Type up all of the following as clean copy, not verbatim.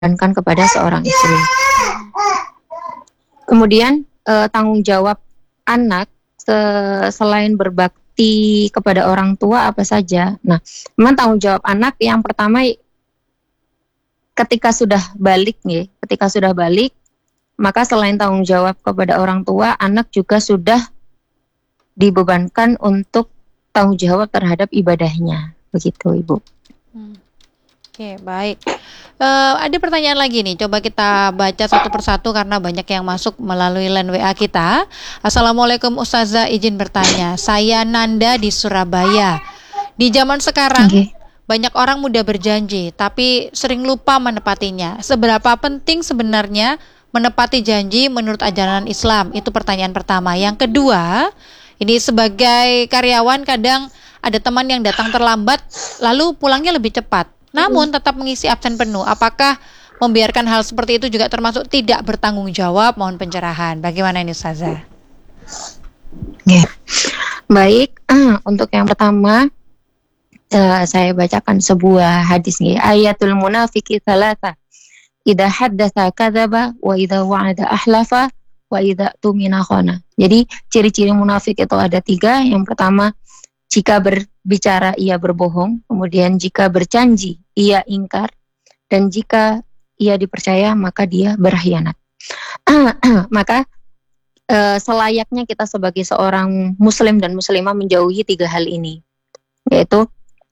dibebankan kepada seorang istri. Kemudian tanggung jawab anak selain berbakti kepada orang tua apa saja. Nah, memang tanggung jawab anak yang pertama ketika sudah balik maka selain tanggung jawab kepada orang tua, anak juga sudah dibebankan untuk tanggung jawab terhadap ibadahnya. Begitu, Ibu. Oke, baik. Ada pertanyaan lagi nih, coba kita baca satu persatu karena banyak yang masuk melalui line WA kita. Assalamualaikum Ustazah, izin bertanya. Saya Nanda di Surabaya. Di zaman sekarang, banyak orang mudah berjanji, tapi sering lupa menepatinya. Seberapa penting sebenarnya menepati janji menurut ajaran Islam? Itu pertanyaan pertama. Yang kedua, ini sebagai karyawan kadang ada teman yang datang terlambat, lalu pulangnya lebih cepat, namun tetap mengisi absen penuh. Apakah membiarkan hal seperti itu juga termasuk tidak bertanggung jawab? Mohon pencerahan. Bagaimana ini, Ustazah? Baik, untuk yang pertama saya bacakan sebuah hadis nih. Ayatul munafiqi thalatha. Idza haddatsa kadzaba wa idza wa'ada ahlafa wa idza tumina khana. Jadi ciri-ciri munafik itu ada 3. Yang pertama, jika berbicara ia berbohong, kemudian jika berjanji ia ingkar, dan jika ia dipercaya maka dia berkhianat. Maka selayaknya kita sebagai seorang muslim dan muslimah menjauhi 3 hal ini. Yaitu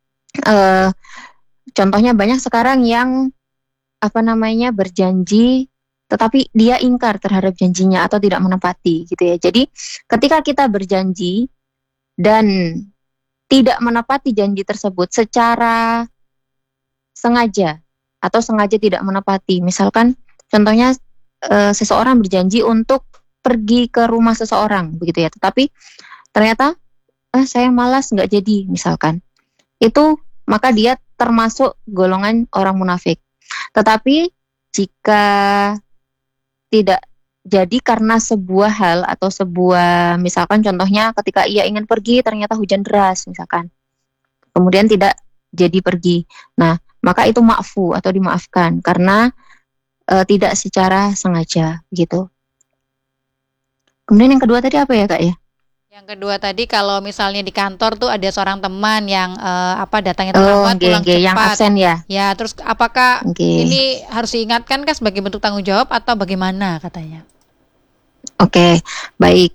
contohnya banyak sekarang yang berjanji tetapi dia ingkar terhadap janjinya atau tidak menepati gitu ya. Jadi ketika kita berjanji dan tidak menepati janji tersebut secara sengaja atau sengaja tidak menepati, misalkan contohnya seseorang berjanji untuk pergi ke rumah seseorang begitu ya, tetapi ternyata saya malas nggak jadi misalkan, itu maka dia termasuk golongan orang munafik. Tetapi jika tidak jadi karena sebuah hal atau sebuah, misalkan contohnya ketika ia ingin pergi ternyata hujan deras misalkan, kemudian tidak jadi pergi, nah maka itu ma'fu atau dimaafkan karena tidak secara sengaja gitu. Kemudian yang kedua tadi apa ya Kak ya? Yang kedua tadi kalau misalnya di kantor tuh ada seorang teman yang datangnya terlambat, pulang cepat. Yang absen ya? Ya, terus apakah ini harus diingatkan kah sebagai bentuk tanggung jawab atau bagaimana katanya? Oke, baik.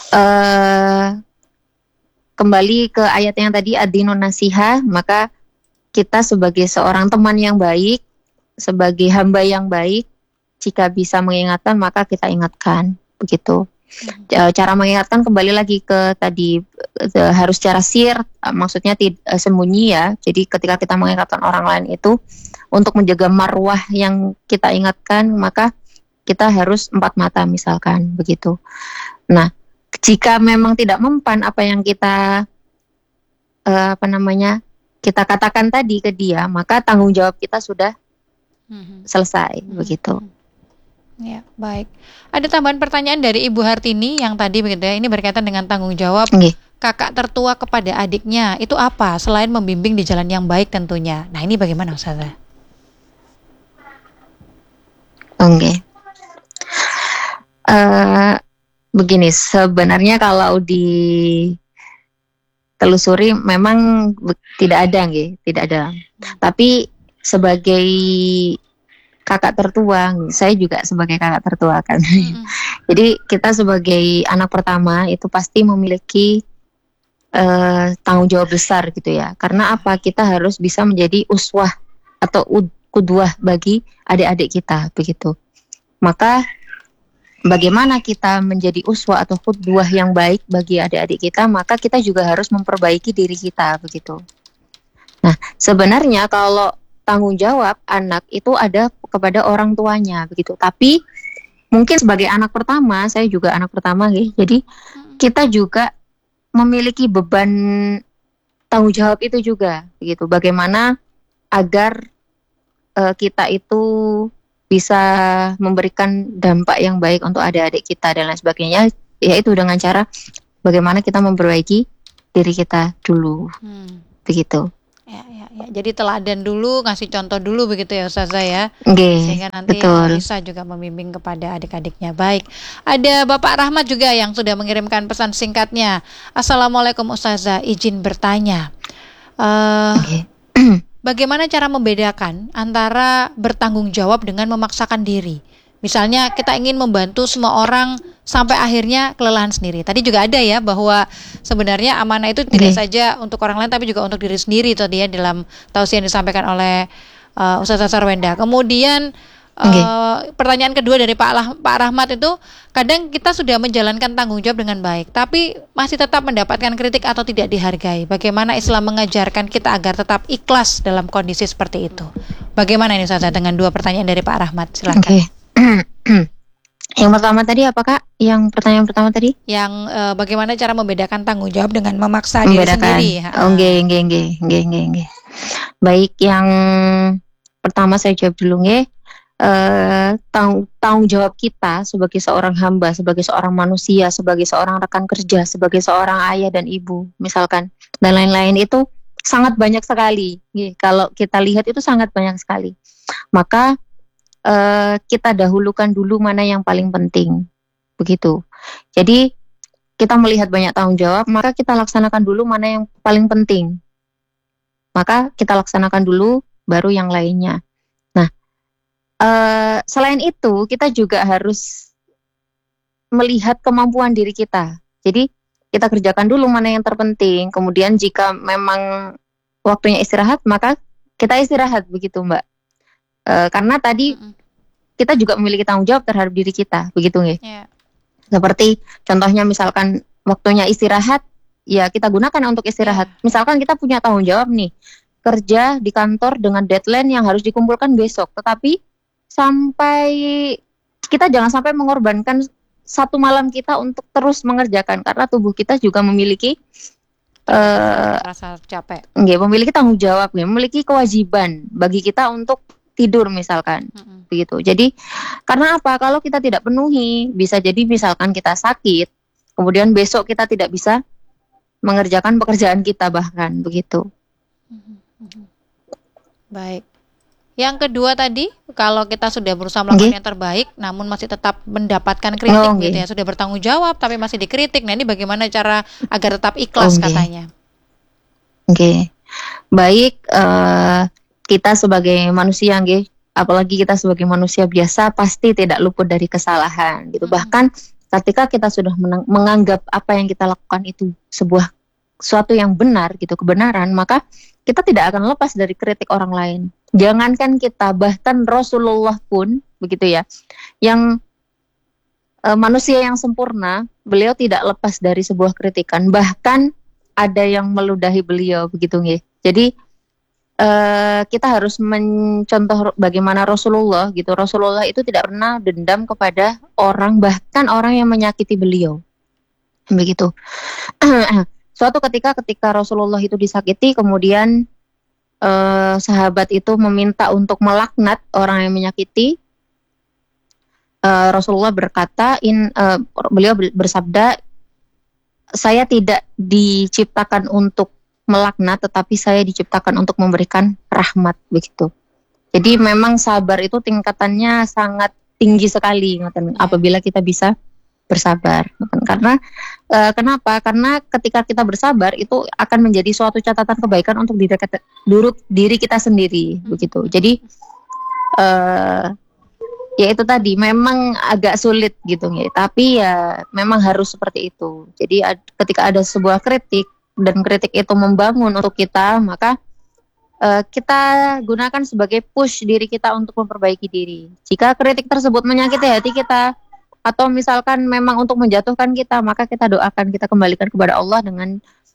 Kembali ke ayat yang tadi ad-dinun nasihah, maka kita sebagai seorang teman yang baik, sebagai hamba yang baik, jika bisa mengingatkan maka kita ingatkan, begitu. Cara mengingatkan kembali lagi ke tadi, harus secara sir, maksudnya sembunyi ya. Jadi ketika kita mengingatkan orang lain itu untuk menjaga marwah yang kita ingatkan, maka kita harus 4 mata misalkan begitu. Nah, jika memang tidak mempan apa yang kita kita katakan tadi ke dia, maka tanggung jawab kita sudah selesai begitu. Ya, baik. Ada tambahan pertanyaan dari Ibu Hartini yang tadi begitu ya. Ini berkaitan dengan tanggung jawab kakak tertua kepada adiknya. Itu apa? Selain membimbing di jalan yang baik tentunya. Nah, ini bagaimana Ustazah? Begini, sebenarnya kalau ditelusuri memang tidak ada. Tapi sebagai kakak tertua, saya juga sebagai kakak tertua kan. Jadi kita sebagai anak pertama itu pasti memiliki tanggung jawab besar gitu ya. Karena apa? Kita harus bisa menjadi uswah atau qudwah bagi adik-adik kita begitu. Maka bagaimana kita menjadi uswah atau qudwah yang baik bagi adik-adik kita, maka kita juga harus memperbaiki diri kita begitu. Nah, sebenarnya kalau tanggung jawab anak itu ada kepada orang tuanya begitu. Tapi mungkin sebagai anak pertama, saya juga anak pertama jadi kita juga memiliki beban tanggung jawab itu juga begitu. Bagaimana agar kita itu bisa memberikan dampak yang baik untuk adik-adik kita dan lain sebagainya, yaitu dengan cara bagaimana kita memperbaiki diri kita dulu begitu. Ya. Ya, jadi teladan dulu, ngasih contoh dulu begitu ya Ustazah ya. Nggih, Sehingga nanti betul. bisa juga membimbing kepada adik-adiknya. Baik. Ada Bapak Rahmat juga yang sudah mengirimkan pesan singkatnya. Assalamualaikum Ustazah, izin bertanya. Nggih. Bagaimana cara membedakan antara bertanggung jawab dengan memaksakan diri? Misalnya kita ingin membantu semua orang sampai akhirnya kelelahan sendiri. Tadi juga ada ya bahwa sebenarnya amanah itu tidak saja untuk orang lain tapi juga untuk diri sendiri tadi ya dalam tausiah yang disampaikan oleh Ustazah Sarwenda. Kemudian pertanyaan kedua dari Pak Rahmat itu, kadang kita sudah menjalankan tanggung jawab dengan baik tapi masih tetap mendapatkan kritik atau tidak dihargai. Bagaimana Islam mengajarkan kita agar tetap ikhlas dalam kondisi seperti itu? Bagaimana ini Ustazah dengan dua pertanyaan dari Pak Rahmat? Silakan. Yang pertama tadi apa Kak? Yang pertanyaan pertama tadi? Yang bagaimana cara membedakan tanggung jawab dengan memaksa diri sendiri? Nggih. Baik, yang pertama saya jawab dulu nggih. Tanggung jawab kita sebagai seorang hamba, sebagai seorang manusia, sebagai seorang rekan kerja, sebagai seorang ayah dan ibu misalkan, dan lain-lain itu sangat banyak sekali. Kalau kita lihat itu sangat banyak sekali. Maka kita dahulukan dulu mana yang paling penting, begitu. Jadi kita melihat banyak tanggung jawab, maka kita laksanakan dulu mana yang paling penting. Maka kita laksanakan dulu, baru yang lainnya. Selain itu, kita juga harus melihat kemampuan diri kita. Jadi kita kerjakan dulu mana yang terpenting. Kemudian jika memang waktunya istirahat, maka kita istirahat, begitu Mbak. Karena tadi kita juga memiliki tanggung jawab terhadap diri kita, begitu nggih? Yeah. Seperti contohnya misalkan waktunya istirahat, ya kita gunakan untuk istirahat. Yeah. Misalkan kita punya tanggung jawab nih, kerja di kantor dengan deadline yang harus dikumpulkan besok, tetapi kita jangan sampai mengorbankan satu malam kita untuk terus mengerjakan, karena tubuh kita juga memiliki rasa capek. Memiliki tanggung jawab, memiliki kewajiban bagi kita untuk tidur misalkan. Begitu. Jadi karena apa? Kalau kita tidak penuhi, bisa jadi misalkan kita sakit, kemudian besok kita tidak bisa mengerjakan pekerjaan kita bahkan, begitu. Baik. Yang kedua tadi, kalau kita sudah berusaha melakukan yang terbaik, namun masih tetap mendapatkan kritik, gitu ya, sudah bertanggung jawab tapi masih dikritik. Nah ini bagaimana cara agar tetap ikhlas katanya? Baik, kita sebagai manusia, apalagi kita sebagai manusia biasa pasti tidak luput dari kesalahan, gitu. Bahkan ketika kita sudah menganggap apa yang kita lakukan itu suatu yang benar, gitu, kebenaran, maka kita tidak akan lepas dari kritik orang lain. Jangankan kita, bahkan Rasulullah pun begitu ya, yang manusia yang sempurna, beliau tidak lepas dari sebuah kritikan. Bahkan ada yang meludahi beliau, begitu nggih. Jadi kita harus mencontoh bagaimana Rasulullah, gitu. Rasulullah itu tidak pernah dendam kepada orang, bahkan orang yang menyakiti beliau, begitu. Suatu ketika Rasulullah itu disakiti, kemudian sahabat itu meminta untuk melaknat orang yang menyakiti. Rasulullah berkata, beliau bersabda, saya tidak diciptakan untuk melaknat, tetapi saya diciptakan untuk memberikan rahmat, begitu. Jadi memang sabar itu tingkatannya sangat tinggi sekali, apabila kita bisa bersabar. Karena kenapa? Karena ketika kita bersabar itu akan menjadi suatu catatan kebaikan untuk diri kita sendiri, begitu. Jadi ya itu tadi memang agak sulit gitu ya, tapi ya memang harus seperti itu. Jadi ketika ada sebuah kritik dan kritik itu membangun untuk kita, maka kita gunakan sebagai push diri kita untuk memperbaiki diri. Jika kritik tersebut menyakiti hati kita, atau misalkan memang untuk menjatuhkan kita, maka kita doakan, kita kembalikan kepada Allah dengan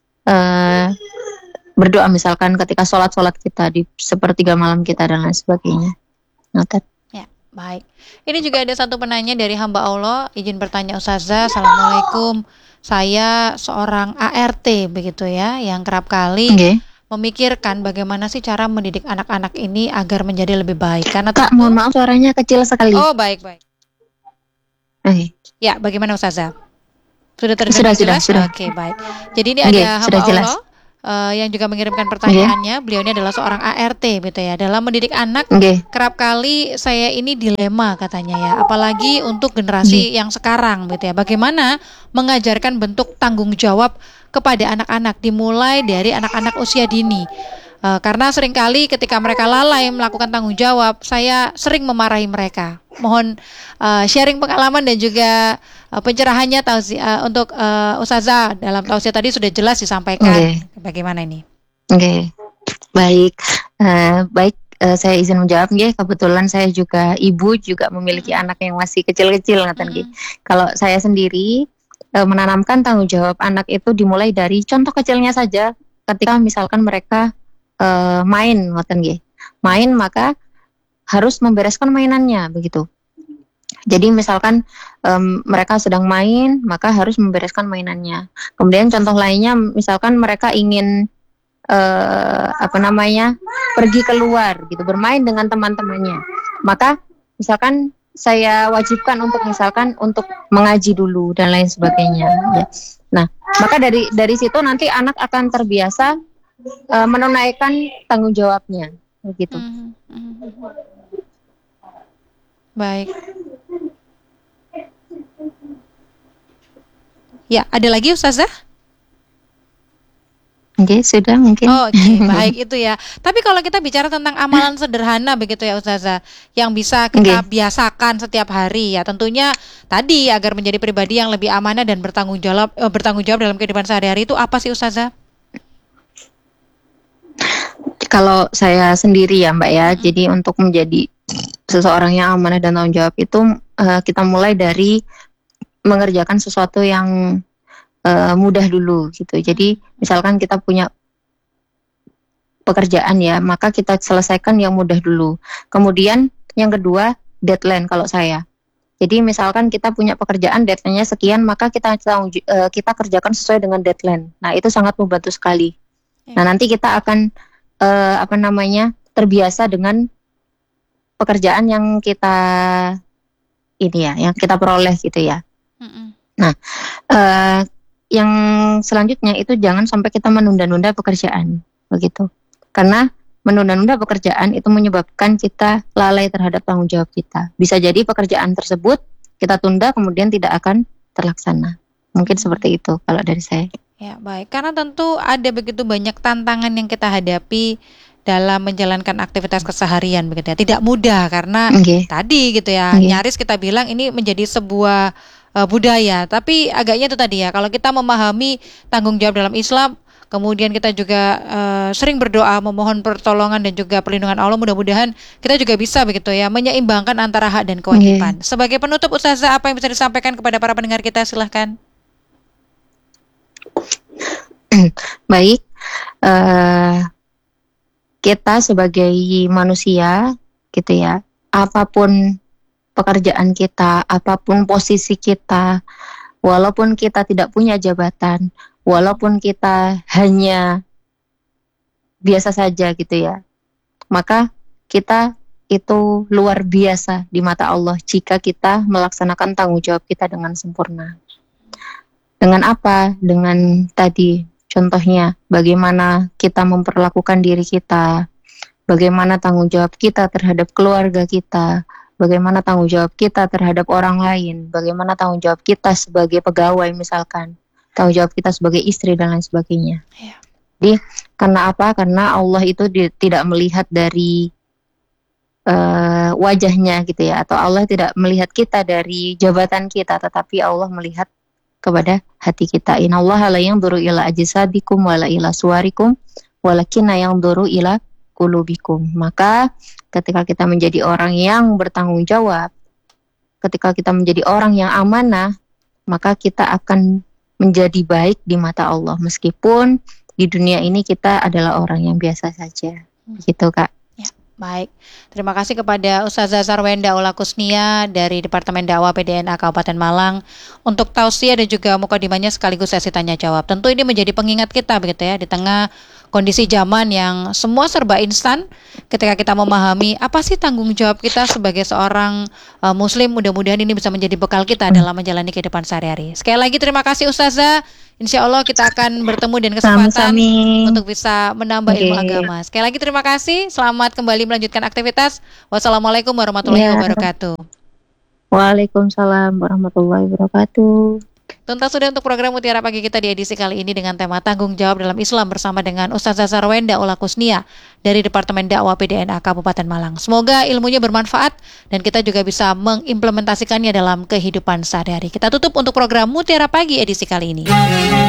berdoa, misalkan ketika sholat kita di sepertiga malam kita dan lain sebagainya. Ya, baik. Ini juga ada satu penanya dari hamba Allah, izin bertanya Ustazah. Assalamualaikum, saya seorang ART begitu ya, yang kerap kali memikirkan bagaimana sih cara mendidik anak-anak ini agar menjadi lebih baik. Karena Kak, mohon maaf suaranya kecil sekali. Oh, baik. Ya, bagaimana Ustazah? Sudah terdengar jelas? Sudah. Oke, baik. Jadi ini ada hamba Allah yang juga mengirimkan pertanyaannya. Beliau ini adalah seorang ART gitu ya. Dalam mendidik anak kerap kali saya ini dilema katanya ya, apalagi untuk generasi yang sekarang gitu ya. Bagaimana mengajarkan bentuk tanggung jawab kepada anak-anak dimulai dari anak-anak usia dini. Karena seringkali ketika mereka lalai melakukan tanggung jawab, saya sering memarahi mereka. Mohon sharing pengalaman dan juga pencerahannya untuk Ustazah. Dalam tausiah tadi sudah jelas disampaikan. Bagaimana ini? Baik. Saya izin menjawab nggih. Kebetulan saya juga ibu, juga memiliki anak yang masih kecil-kecil ngaten nggih. Kalau saya sendiri menanamkan tanggung jawab anak itu dimulai dari contoh kecilnya saja. Ketika misalkan mereka main ngoten nggih. Main maka harus membereskan mainannya begitu. Jadi misalkan mereka sedang main maka harus membereskan mainannya. Kemudian contoh lainnya misalkan mereka ingin pergi keluar gitu, bermain dengan teman-temannya. Maka misalkan saya wajibkan untuk mengaji dulu dan lain sebagainya ya. Nah, maka dari situ nanti anak akan terbiasa menunaikan tanggung jawabnya begitu. Baik. Ya, ada lagi Ustazah? Sudah mungkin. Baik itu ya. Tapi kalau kita bicara tentang amalan sederhana begitu ya Ustazah, yang bisa kita biasakan setiap hari ya, tentunya tadi agar menjadi pribadi yang lebih amanah dan bertanggung jawab dalam kehidupan sehari-hari itu apa sih Ustazah? Kalau saya sendiri ya Mbak ya, jadi untuk menjadi seseorang yang amanah dan tanggung jawab itu kita mulai dari mengerjakan sesuatu yang mudah dulu gitu. Jadi misalkan kita punya pekerjaan ya, maka kita selesaikan yang mudah dulu. Kemudian yang kedua deadline kalau saya. Jadi misalkan kita punya pekerjaan deadline-nya sekian, maka kita kerjakan sesuai dengan deadline. Nah itu sangat membantu sekali. Nah nanti kita akan terbiasa dengan pekerjaan yang kita peroleh gitu ya. Nah yang selanjutnya itu jangan sampai kita menunda-nunda pekerjaan begitu, karena menunda-nunda pekerjaan itu menyebabkan kita lalai terhadap tanggung jawab kita. Bisa jadi pekerjaan tersebut kita tunda kemudian tidak akan terlaksana. Mungkin seperti itu kalau dari saya. Ya baik, karena tentu ada begitu banyak tantangan yang kita hadapi dalam menjalankan aktivitas keseharian begitu ya. Tidak mudah karena tadi gitu ya, nyaris kita bilang ini menjadi sebuah budaya, tapi agaknya itu tadi ya, kalau kita memahami tanggung jawab dalam Islam, kemudian kita juga sering berdoa memohon pertolongan dan juga perlindungan Allah, mudah-mudahan kita juga bisa begitu ya menyeimbangkan antara hak dan kewajiban. Sebagai penutup Ustazah, apa yang bisa disampaikan kepada para pendengar kita, silahkan. Baik, kita sebagai manusia gitu ya, apapun pekerjaan kita, apapun posisi kita, walaupun kita tidak punya jabatan, walaupun kita hanya biasa saja gitu ya, maka kita itu luar biasa di mata Allah jika kita melaksanakan tanggung jawab kita dengan sempurna. Dengan apa? Dengan tadi contohnya bagaimana kita memperlakukan diri kita, bagaimana tanggung jawab kita terhadap keluarga kita, bagaimana tanggung jawab kita terhadap orang lain, bagaimana tanggung jawab kita sebagai pegawai misalkan, tanggung jawab kita sebagai istri dan lain sebagainya. Jadi karena apa? Karena Allah itu tidak melihat dari wajahnya gitu ya, atau Allah tidak melihat kita dari jabatan kita, tetapi Allah melihat kepada hati kita. Innallaha la yanzuru ila ajsadikum wala ila suwarikum walakinna yanzuru ila qulubikum. Maka ketika kita menjadi orang yang bertanggung jawab, ketika kita menjadi orang yang amanah, maka kita akan menjadi baik di mata Allah meskipun di dunia ini kita adalah orang yang biasa saja. Gitu Kak. Baik, terima kasih kepada Ustazah Sarwenda Ula Kusnia dari Departemen Dakwah PDNA Kabupaten Malang untuk tausiah dan juga mukadimahnya sekaligus sesi tanya jawab. Tentu ini menjadi pengingat kita begitu ya, di tengah kondisi zaman yang semua serba instan. Ketika kita memahami apa sih tanggung jawab kita sebagai seorang Muslim, mudah-mudahan ini bisa menjadi bekal kita dalam menjalani kehidupan sehari-hari. Sekali lagi terima kasih Ustazah. Insya Allah kita akan bertemu dan kesempatan Sami-sami. untuk bisa menambah ilmu Oke. agama. Sekali lagi terima kasih. Selamat kembali melanjutkan aktivitas. Wassalamualaikum warahmatullahi Ya. wabarakatuh. Waalaikumsalam warahmatullahi wabarakatuh. Tuntas sudah untuk program Mutiara Pagi kita di edisi kali ini dengan tema tanggung jawab dalam Islam bersama dengan Ustazah Sarwenda Ula Kusnia dari Departemen Dakwah PDNA Kabupaten Malang. Semoga ilmunya bermanfaat dan kita juga bisa mengimplementasikannya dalam kehidupan sehari-hari. Kita tutup untuk program Mutiara Pagi edisi kali ini.